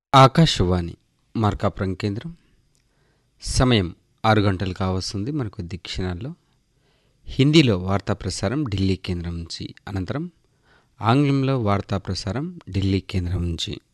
ఆకాశవాణి మార్కాపురం కేంద్రం. సమయం 6 గంటలు కావస్తుంది. మరికొద్ది క్షణాల్లో హిందీలో వార్తా ప్రసారం ఢిల్లీ కేంద్రం నుంచి, అనంతరం ఆంగ్లంలో వార్తా ప్రసారం ఢిల్లీ కేంద్రం నుంచి.